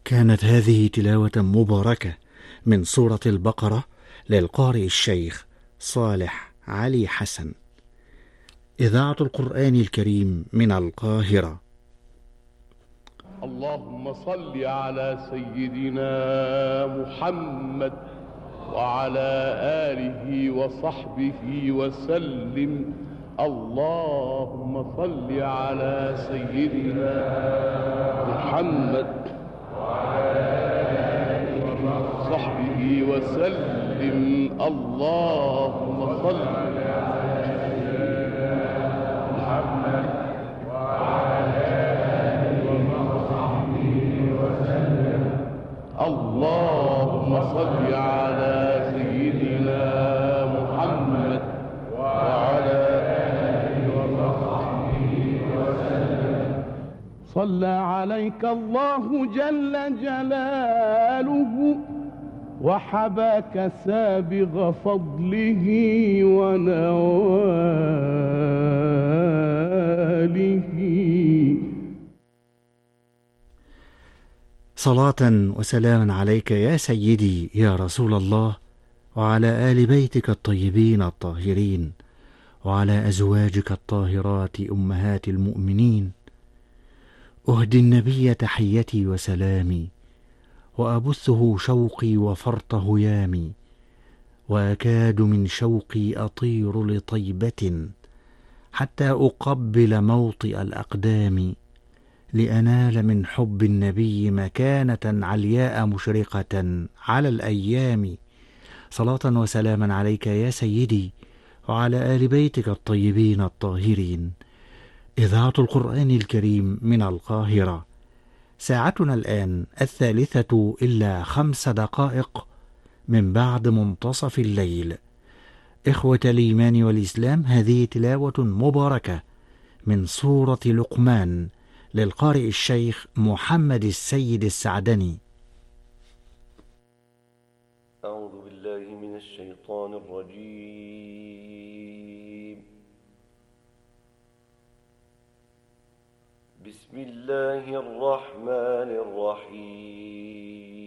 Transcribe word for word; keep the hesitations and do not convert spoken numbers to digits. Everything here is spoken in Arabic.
كانت هذه تلاوة مباركة من سورة البقرة للقارئ الشيخ صالح علي حسن. إذاعة القرآن الكريم من القاهرة. اللهم صل على سيدنا محمد وعلى آله وصحبه وسلم. اللهم صل على سيدنا محمد وعلى آله وصحبه وسلم. اللهم صل على سيدنا محمد وعلى آله وصحبه وسلم. اللهم صل على سيدنا محمد وعلى آله وصحبه وسلم. صلى عليك الله جل جلاله وحباك سابغ فضله ونواله. صلاة وسلاما عليك يا سيدي يا رسول الله، وعلى آل بيتك الطيبين الطاهرين، وعلى أزواجك الطاهرات أمهات المؤمنين. أهدي النبي تحيتي وسلامي، وأبثه شوقي وفرط هيامي، وأكاد من شوقي أطير لطيبة حتى أقبل موطئ الأقدام، لأنال من حب النبي مكانة علياء مشرقة على الأيام. صلاة وسلاما عليك يا سيدي وعلى آل بيتك الطيبين الطاهرين. إذاعة القرآن الكريم من القاهرة. ساعتنا الآن الثالثة إلا خمس دقائق من بعد منتصف الليل. إخوة الإيمان والإسلام، هذه تلاوة مباركة من سورة لقمان للقارئ الشيخ محمد السيد السعدني. أعوذ بالله من الشيطان الرجيم. بسم الله الرحمن الرحيم.